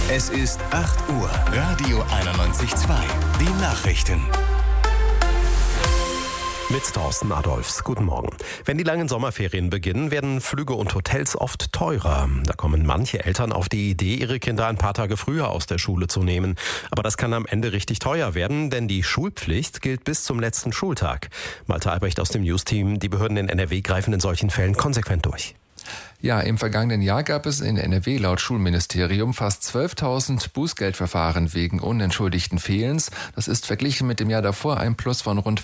Es ist 8 Uhr. Radio 91.2. Die Nachrichten. Mit Thorsten Adolfs. Guten Morgen. Wenn die langen Sommerferien beginnen, werden Flüge und Hotels oft teurer. Da kommen manche Eltern auf die Idee, ihre Kinder ein paar Tage früher aus der Schule zu nehmen. Aber das kann am Ende richtig teuer werden, denn die Schulpflicht gilt bis zum letzten Schultag. Malte Albrecht aus dem News-Team. Die Behörden in NRW greifen in solchen Fällen konsequent durch. Ja, im vergangenen Jahr gab es in NRW laut Schulministerium fast 12.000 Bußgeldverfahren wegen unentschuldigten Fehlens. Das ist verglichen mit dem Jahr davor ein Plus von rund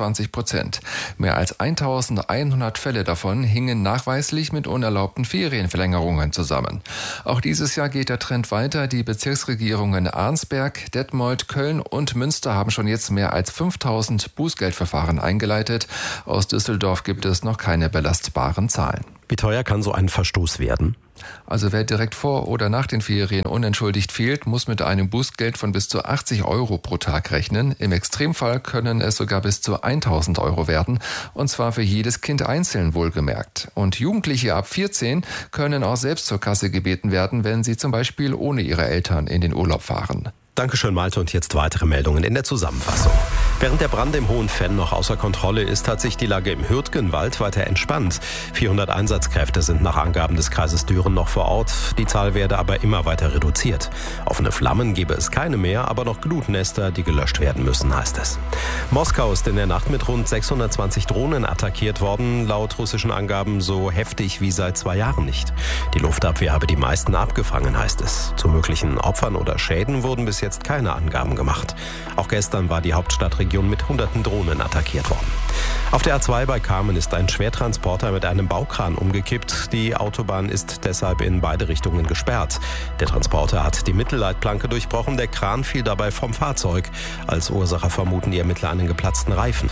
25%. Mehr als 1.100 Fälle davon hingen nachweislich mit unerlaubten Ferienverlängerungen zusammen. Auch dieses Jahr geht der Trend weiter. Die Bezirksregierungen Arnsberg, Detmold, Köln und Münster haben schon jetzt mehr als 5.000 Bußgeldverfahren eingeleitet. Aus Düsseldorf gibt es noch keine belastbaren Zahlen. Wie teuer kann so ein Verstoß werden? Also wer direkt vor oder nach den Ferien unentschuldigt fehlt, muss mit einem Bußgeld von bis zu 80 Euro pro Tag rechnen. Im Extremfall können es sogar bis zu 1.000 Euro werden, und zwar für jedes Kind einzeln wohlgemerkt. Und Jugendliche ab 14 können auch selbst zur Kasse gebeten werden, wenn sie zum Beispiel ohne ihre Eltern in den Urlaub fahren. Dankeschön, Malte. Und jetzt weitere Meldungen in der Zusammenfassung. Während der Brand im Hohen Venn noch außer Kontrolle ist, hat sich die Lage im Hürtgenwald weiter entspannt. 400 Einsatzkräfte sind nach Angaben des Kreises Düren noch vor Ort. Die Zahl werde aber immer weiter reduziert. Offene Flammen gebe es keine mehr, aber noch Glutnester, die gelöscht werden müssen, heißt es. Moskau ist in der Nacht mit rund 620 Drohnen attackiert worden. Laut russischen Angaben so heftig wie seit 2 Jahren nicht. Die Luftabwehr habe die meisten abgefangen, heißt es. Zu möglichen Opfern oder Schäden wurden bis jetzt keine Angaben gemacht. Auch gestern war die Hauptstadtregion mit hunderten Drohnen attackiert worden. Auf der A2 bei Kamen ist ein Schwertransporter mit einem Baukran umgekippt. Die Autobahn ist deshalb in beide Richtungen gesperrt. Der Transporter hat die Mittelleitplanke durchbrochen. Der Kran fiel dabei vom Fahrzeug. Als Ursache vermuten die Ermittler einen geplatzten Reifen.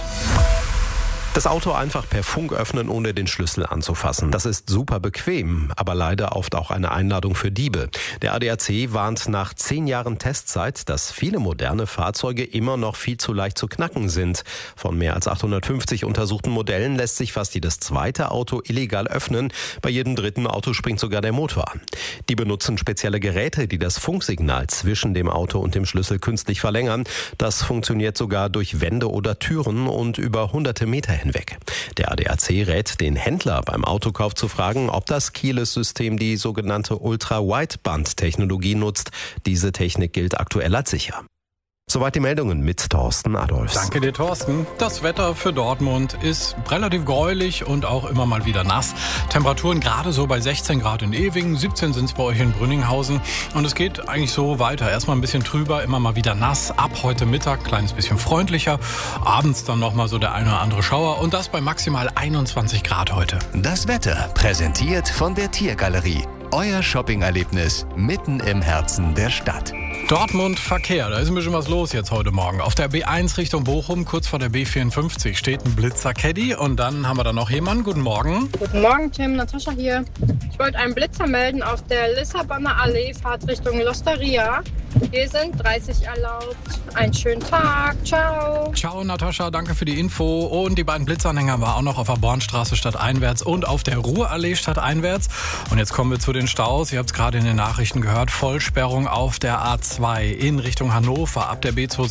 Das Auto einfach per Funk öffnen, ohne den Schlüssel anzufassen. Das ist super bequem, aber leider oft auch eine Einladung für Diebe. Der ADAC warnt nach 10 Jahren Testzeit, dass viele moderne Fahrzeuge immer noch viel zu leicht zu knacken sind. Von mehr als 850 untersuchten Modellen lässt sich fast jedes zweite Auto illegal öffnen. Bei jedem dritten Auto springt sogar der Motor an. Die benutzen spezielle Geräte, die das Funksignal zwischen dem Auto und dem Schlüssel künstlich verlängern. Das funktioniert sogar durch Wände oder Türen und über hunderte Meter hinweg. Der ADAC rät den Händler beim Autokauf zu fragen, ob das Keyless-System die sogenannte Ultra-Wideband-Technologie nutzt. Diese Technik gilt aktuell als sicher. Soweit die Meldungen mit Thorsten Adolfs. Danke dir, Thorsten. Das Wetter für Dortmund ist relativ gräulich und auch immer mal wieder nass. Temperaturen gerade so bei 16 Grad in Ewingen, 17 sind es bei euch in Brünninghausen. Und es geht eigentlich so weiter. Erstmal ein bisschen trüber, immer mal wieder nass. Ab heute Mittag kleines bisschen freundlicher. Abends dann nochmal so der eine oder andere Schauer. Und das bei maximal 21 Grad heute. Das Wetter präsentiert von der Tiergalerie. Euer Shopping-Erlebnis mitten im Herzen der Stadt. Dortmund Verkehr, da ist ein bisschen was los jetzt heute Morgen. Auf der B1 Richtung Bochum, kurz vor der B54, steht ein Blitzer-Caddy. Und dann haben wir da noch jemanden. Guten Morgen. Guten Morgen, Tim. Natascha hier. Ich wollte einen Blitzer melden auf der Lissabonner Allee, Fahrt Richtung L'Osteria. Hier sind 30 erlaubt. Einen schönen Tag. Ciao. Ciao, Natascha. Danke für die Info. Und die beiden Blitzanhänger waren auch noch auf der Bornstraße stadteinwärts und auf der Ruhrallee stadteinwärts. Und jetzt kommen wir zu den Staus. Ihr habt es gerade in den Nachrichten gehört. Vollsperrung auf der A2 in Richtung Hannover, ab der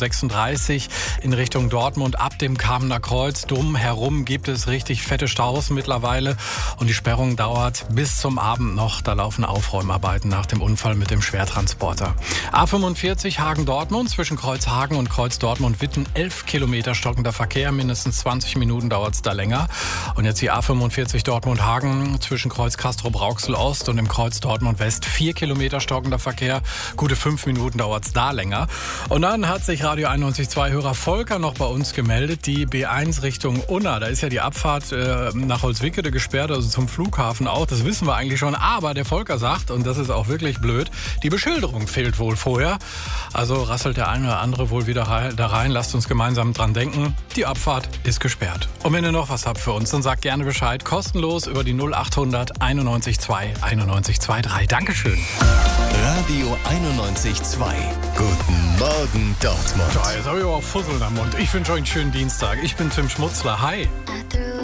B236 in Richtung Dortmund, ab dem Kamener Kreuz. Drum herum gibt es richtig fette Staus mittlerweile. Und die Sperrung dauert bis zum Abend noch. Da laufen Aufräumarbeiten nach dem Unfall mit dem Schwertransporter. A45 Hagen-Dortmund zwischen Kreuzhagen und Kreuz Dortmund-Witten 11 Kilometer stockender Verkehr. Mindestens 20 Minuten dauert es da länger. Und jetzt die A45 Dortmund-Hagen zwischen Kreuz Castrop-Rauxel-Ost und dem Kreuz Dortmund-West 4 Kilometer stockender Verkehr. Gute 5 Minuten dauert es da länger. Und dann hat sich Radio 91.2-Hörer Volker noch bei uns gemeldet. Die B1 Richtung Unna, da ist ja die Abfahrt nach Holzwickede gesperrt, also zum Flughafen auch. Das wissen wir eigentlich schon. Aber der Volker sagt, und das ist auch wirklich blöd, die Beschilderung fehlt wohl vorher. Also rasselt der eine oder andere wohl wieder da rein. Lasst uns gemeinsam dran denken. Die Abfahrt ist gesperrt. Und wenn ihr noch was habt für uns, dann sagt gerne Bescheid. Kostenlos über die 0800 91.2 91.23. Dankeschön. Radio 91.2. Guten Morgen, Dortmund. Jetzt habe ich aber auch Fussel am Mund. Ich wünsche euch einen schönen Dienstag. Ich bin Tim Schmutzler. Hi.